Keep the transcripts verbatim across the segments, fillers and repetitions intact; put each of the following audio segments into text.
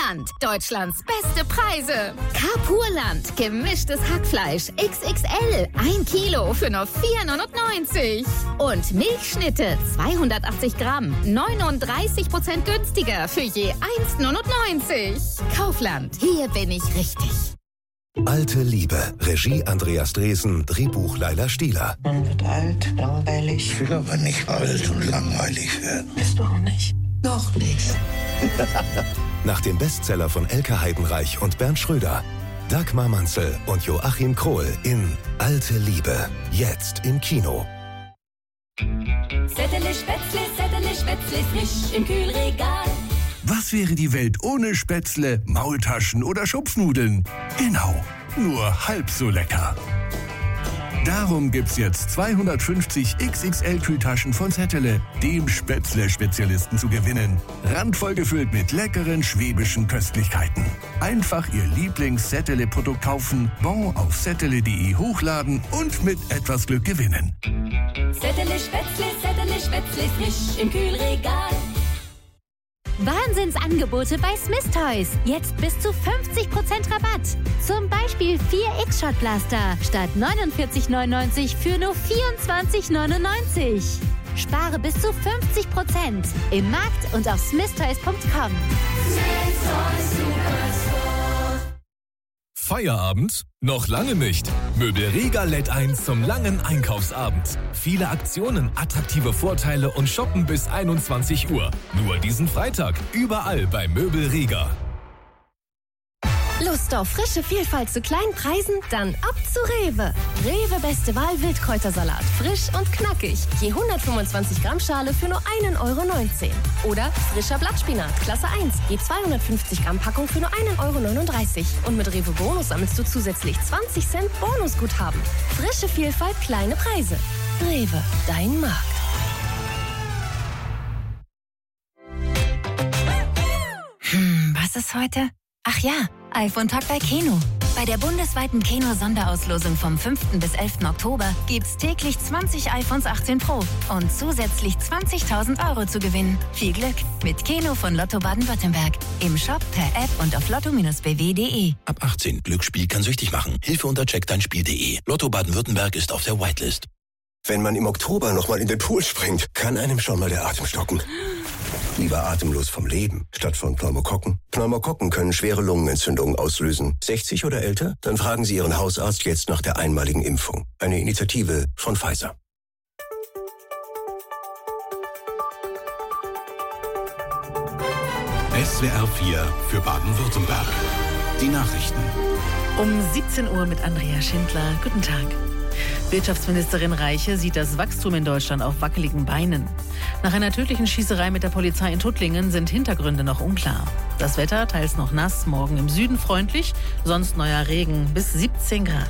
Carpurland, Deutschlands beste Preise. Carpurland, gemischtes Hackfleisch X X L, ein Kilo für nur vier neunundneunzig. Und Milchschnitte, zweihundertachtzig Gramm, neununddreißig Prozent günstiger für je eins neunundneunzig. Kaufland, hier bin ich richtig. Alte Liebe. Regie Andreas Dresen, Drehbuch Laila Stieler. Man wird alt, langweilig. Ich will aber nicht alt und langweilig werden. Bist du auch nicht? Noch nicht. Nach dem Bestseller von Elke Heidenreich und Bernd Schröder. Dagmar Manzel und Joachim Krohl in Alte Liebe. Jetzt im Kino. Settele Spätzle, Settele Spätzle, frisch im Kühlregal. Was wäre die Welt ohne Spätzle, Maultaschen oder Schupfnudeln? Genau, nur halb so lecker. Darum gibt's jetzt zweihundertfünfzig X X L-Kühltaschen von Zettele, dem Spätzle-Spezialisten, zu gewinnen. Randvoll gefüllt mit leckeren schwäbischen Köstlichkeiten. Einfach Ihr Lieblings-Zettele-Produkt kaufen, Bon auf zettele punkt de hochladen und mit etwas Glück gewinnen. Settele Spätzle, Settele Spätzle, frisch im Kühlregal. Wahnsinnsangebote bei Smith Toys. Jetzt bis zu fünfzig Prozent Rabatt. Zum Beispiel vier X-Shot-Blaster statt neunundvierzig neunundneunzig für nur vierundzwanzig neunundneunzig. Spare bis zu fünfzig Prozent im Markt und auf smith toys punkt com. Feierabend? Noch lange nicht. Möbelrega lädt ein zum langen Einkaufsabend. Viele Aktionen, attraktive Vorteile und shoppen bis einundzwanzig Uhr. Nur diesen Freitag, überall bei Möbelrega. Lust auf frische Vielfalt zu kleinen Preisen? Dann ab zu Rewe. Rewe Beste Wahl Wildkräutersalat. Frisch und knackig. Je hundertfünfundzwanzig Gramm Schale für nur ein Euro neunzehn. Oder frischer Blattspinat, Klasse eins. Je zweihundertfünfzig Gramm Packung für nur ein Euro neununddreißig. Und mit Rewe Bonus sammelst du zusätzlich zwanzig Cent Bonusguthaben. Frische Vielfalt, kleine Preise. Rewe, dein Markt. Hm, was ist heute? Ach ja, iPhone-Tag bei Keno. Bei der bundesweiten Keno-Sonderauslosung vom fünften bis elften Oktober gibt's täglich zwanzig iPhones achtzehn Pro und zusätzlich zwanzigtausend Euro zu gewinnen. Viel Glück mit Keno von Lotto Baden-Württemberg. Im Shop, per App und auf lotto Bindestrich b w punkt de. Ab achtzehn. Glücksspiel kann süchtig machen. Hilfe unter check dein spiel punkt de. Lotto Baden-Württemberg ist auf der Whitelist. Wenn man im Oktober nochmal in den Pool springt, kann einem schon mal der Atem stocken. Lieber atemlos vom Leben, statt von Pneumokokken. Pneumokokken können schwere Lungenentzündungen auslösen. sechzig oder älter? Dann fragen Sie Ihren Hausarzt jetzt nach der einmaligen Impfung. Eine Initiative von Pfizer. S W R vier für Baden-Württemberg. Die Nachrichten. Um siebzehn Uhr mit Andrea Schindler. Guten Tag. Wirtschaftsministerin Reiche sieht das Wachstum in Deutschland auf wackeligen Beinen. Nach einer tödlichen Schießerei mit der Polizei in Tuttlingen sind Hintergründe noch unklar. Das Wetter teils noch nass, morgen im Süden freundlich, sonst neuer Regen bis siebzehn Grad.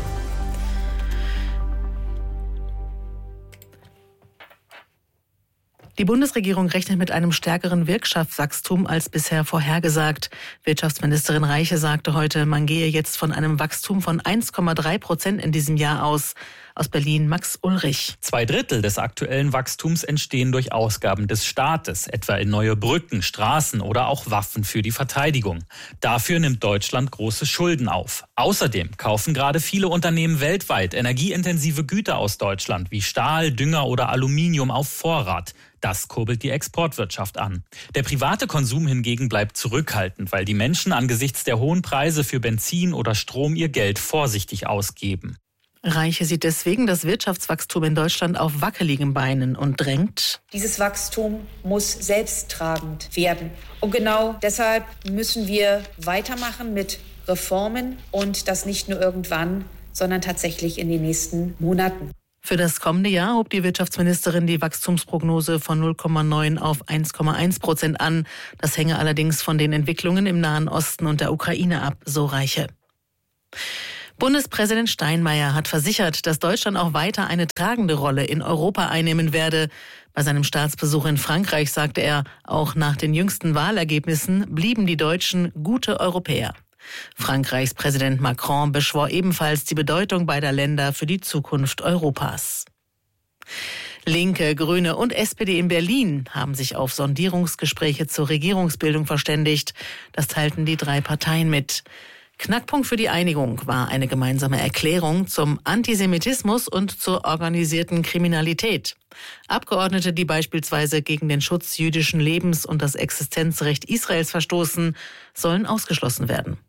Die Bundesregierung rechnet mit einem stärkeren Wirtschaftswachstum als bisher vorhergesagt. Wirtschaftsministerin Reiche sagte heute, man gehe jetzt von einem Wachstum von eins Komma drei Prozent in diesem Jahr aus. Aus Berlin Max Ulrich. Zwei Drittel des aktuellen Wachstums entstehen durch Ausgaben des Staates, etwa in neue Brücken, Straßen oder auch Waffen für die Verteidigung. Dafür nimmt Deutschland große Schulden auf. Außerdem kaufen gerade viele Unternehmen weltweit energieintensive Güter aus Deutschland, wie Stahl, Dünger oder Aluminium auf Vorrat. Das kurbelt die Exportwirtschaft an. Der private Konsum hingegen bleibt zurückhaltend, weil die Menschen angesichts der hohen Preise für Benzin oder Strom ihr Geld vorsichtig ausgeben. Reiche sieht deswegen das Wirtschaftswachstum in Deutschland auf wackeligen Beinen und drängt: Dieses Wachstum muss selbsttragend werden. Und genau deshalb müssen wir weitermachen mit Reformen und das nicht nur irgendwann, sondern tatsächlich in den nächsten Monaten. Für das kommende Jahr hob die Wirtschaftsministerin die Wachstumsprognose von null Komma neun auf eins Komma eins Prozent an. Das hänge allerdings von den Entwicklungen im Nahen Osten und der Ukraine ab, so Reiche. Bundespräsident Steinmeier hat versichert, dass Deutschland auch weiter eine tragende Rolle in Europa einnehmen werde. Bei seinem Staatsbesuch in Frankreich sagte er, auch nach den jüngsten Wahlergebnissen blieben die Deutschen gute Europäer. Frankreichs Präsident Macron beschwor ebenfalls die Bedeutung beider Länder für die Zukunft Europas. Linke, Grüne und S P D in Berlin haben sich auf Sondierungsgespräche zur Regierungsbildung verständigt. Das teilten die drei Parteien mit. Knackpunkt für die Einigung war eine gemeinsame Erklärung zum Antisemitismus und zur organisierten Kriminalität. Abgeordnete, die beispielsweise gegen den Schutz jüdischen Lebens und das Existenzrecht Israels verstoßen, sollen ausgeschlossen werden.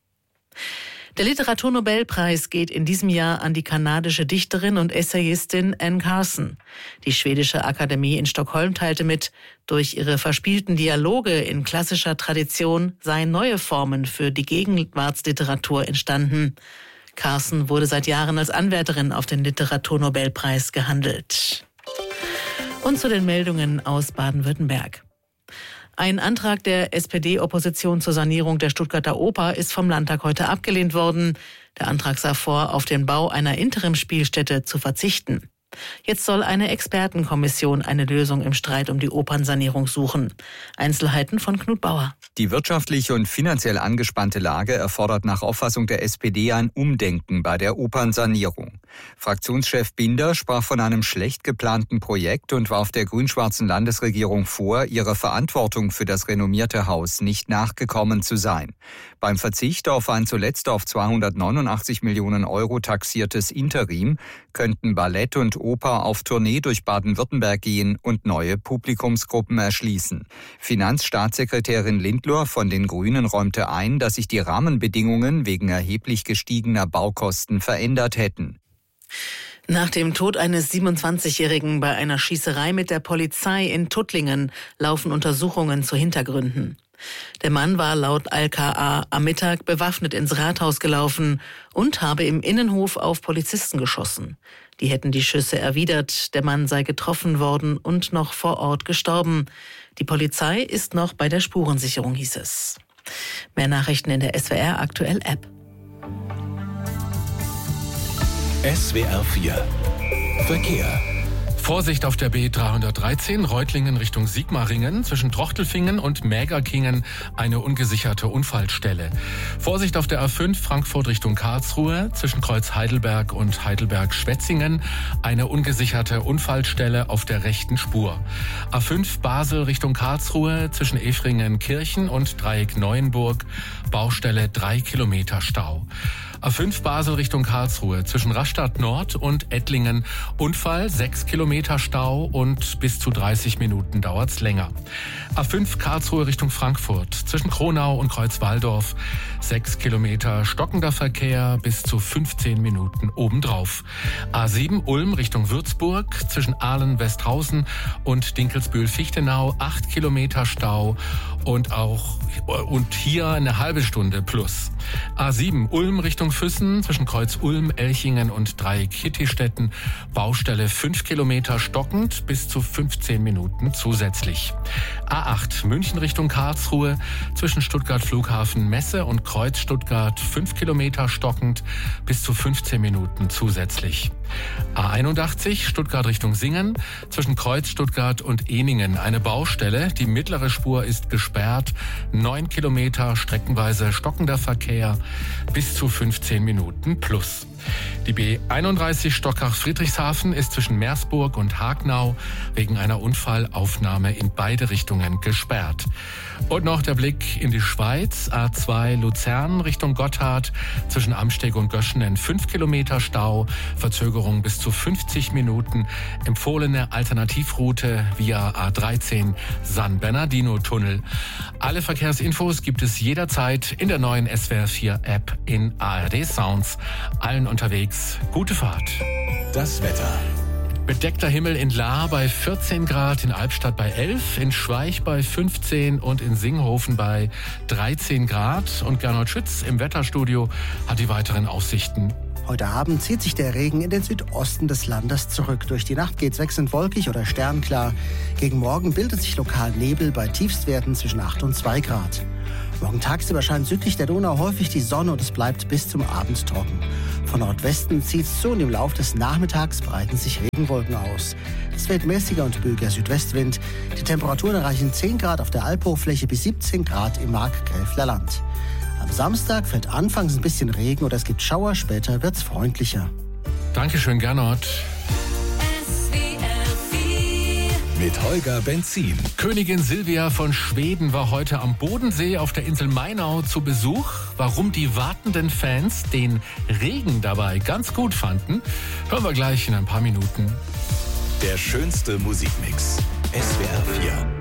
Der Literaturnobelpreis geht in diesem Jahr an die kanadische Dichterin und Essayistin Anne Carson. Die schwedische Akademie in Stockholm teilte mit, durch ihre verspielten Dialoge in klassischer Tradition seien neue Formen für die Gegenwartsliteratur entstanden. Carson wurde seit Jahren als Anwärterin auf den Literaturnobelpreis gehandelt. Und zu den Meldungen aus Baden-Württemberg. Ein Antrag der S P D-Opposition zur Sanierung der Stuttgarter Oper ist vom Landtag heute abgelehnt worden. Der Antrag sah vor, auf den Bau einer Interimsspielstätte zu verzichten. Jetzt soll eine Expertenkommission eine Lösung im Streit um die Opernsanierung suchen. Einzelheiten von Knut Bauer. Die wirtschaftlich und finanziell angespannte Lage erfordert nach Auffassung der S P D ein Umdenken bei der Opernsanierung. Fraktionschef Binder sprach von einem schlecht geplanten Projekt und warf der grün-schwarzen Landesregierung vor, ihrer Verantwortung für das renommierte Haus nicht nachgekommen zu sein. Beim Verzicht auf ein zuletzt auf zweihundertneunundachtzig Millionen Euro taxiertes Interim könnten Ballett und Oper auf Tournee durch Baden-Württemberg gehen und neue Publikumsgruppen erschließen. Finanzstaatssekretärin Lindler von den Grünen räumte ein, dass sich die Rahmenbedingungen wegen erheblich gestiegener Baukosten verändert hätten. Nach dem Tod eines siebenundzwanzigjährigen bei einer Schießerei mit der Polizei in Tuttlingen laufen Untersuchungen zu Hintergründen. Der Mann war laut L K A am Mittag bewaffnet ins Rathaus gelaufen und habe im Innenhof auf Polizisten geschossen. Die hätten die Schüsse erwidert, der Mann sei getroffen worden und noch vor Ort gestorben. Die Polizei ist noch bei der Spurensicherung, hieß es. Mehr Nachrichten in der S W R Aktuell App. S W R vier Verkehr. Vorsicht auf der B dreihundertdreizehn, Reutlingen Richtung Sigmaringen, zwischen Trochtelfingen und Mägerkingen eine ungesicherte Unfallstelle. Vorsicht auf der A fünf, Frankfurt Richtung Karlsruhe, zwischen Kreuz Heidelberg und Heidelberg-Schwetzingen eine ungesicherte Unfallstelle auf der rechten Spur. A fünf, Basel Richtung Karlsruhe, zwischen Efringen-Kirchen und Dreieck Neuenburg, Baustelle drei Kilometer Stau. A fünf Basel Richtung Karlsruhe, zwischen Rastatt Nord und Ettlingen Unfall, sechs Kilometer Stau und bis zu dreißig Minuten dauert's länger. A fünf Karlsruhe Richtung Frankfurt, zwischen Kronau und Kreuzwaldorf, sechs Kilometer stockender Verkehr, bis zu fünfzehn Minuten obendrauf. A sieben Ulm Richtung Würzburg, zwischen Ahlen-Westhausen und Dinkelsbühl-Fichtenau, acht Kilometer Stau und auch und hier eine halbe Stunde plus. A sieben Ulm Richtung Füssen, zwischen Kreuz Ulm, Elchingen und Dreieck Hittistetten, Baustelle fünf Kilometer stockend, bis zu fünfzehn Minuten zusätzlich. A acht München Richtung Karlsruhe, zwischen Stuttgart Flughafen Messe und Kreuz Stuttgart fünf Kilometer stockend, bis zu fünfzehn Minuten zusätzlich. A einundachtzig Stuttgart Richtung Singen, zwischen Kreuz Stuttgart und Ehningen eine Baustelle, die mittlere Spur ist gesperrt, neun Kilometer streckenweise stockender Verkehr, bis zu fünfzehn Minuten plus. Die B einunddreißig Stockach-Friedrichshafen ist zwischen Meersburg und Hagnau wegen einer Unfallaufnahme in beide Richtungen gesperrt. Und noch der Blick in die Schweiz. A zwei Luzern Richtung Gotthard, zwischen Amsteg und Göschenen fünf Kilometer Stau, Verzögerung bis zu fünfzig Minuten. Empfohlene Alternativroute via A dreizehn San Bernardino-Tunnel. Alle Verkehrsinfos gibt es jederzeit in der neuen S W R vier App in A R D Sounds. Allen unterwegs gute Fahrt. Das Wetter. Bedeckter Himmel in Lahr bei vierzehn Grad, in Albstadt bei elf, in Schweich bei fünfzehn und in Singhofen bei dreizehn Grad. Und Gernot Schütz im Wetterstudio hat die weiteren Aussichten. Heute Abend zieht sich der Regen in den Südosten des Landes zurück. Durch die Nacht geht's wechselnd wolkig oder sternklar. Gegen Morgen bildet sich lokal Nebel bei Tiefstwerten zwischen acht und zwei Grad. Morgen tagsüber scheint südlich der Donau häufig die Sonne und es bleibt bis zum Abend trocken. Von Nordwesten zieht's zu und im Laufe des Nachmittags breiten sich Regenwolken aus. Es weht mäßiger und böiger Südwestwind. Die Temperaturen erreichen zehn Grad auf der Alphochfläche bis siebzehn Grad im Markgräfler Land. Am Samstag fällt anfangs ein bisschen Regen oder es gibt Schauer, später wird's freundlicher. Dankeschön, Gernot. S W R vier mit Holger Benzin. Königin Silvia von Schweden war heute am Bodensee auf der Insel Mainau zu Besuch. Warum die wartenden Fans den Regen dabei ganz gut fanden, hören wir gleich in ein paar Minuten. Der schönste Musikmix. S W R vier.